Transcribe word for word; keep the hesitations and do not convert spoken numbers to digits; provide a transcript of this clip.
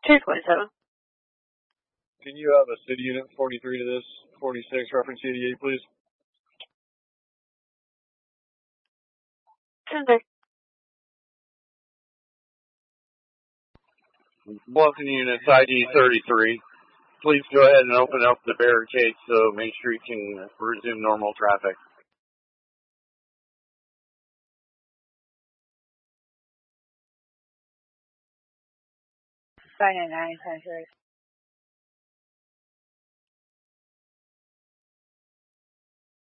two twenty-seven. Can you have a city unit forty-three to this forty-six, reference eighty-eight, please? Tuesday. Bluffton units I D thirty-three. Please go ahead and open up the barricade so Main Street can resume normal traffic. Five nine nine,